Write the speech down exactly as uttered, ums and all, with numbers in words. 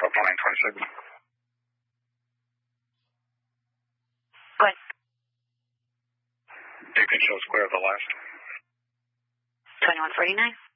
twelve twenty twenty-six. Go ahead. You can show square of the last. twenty-one forty-nine.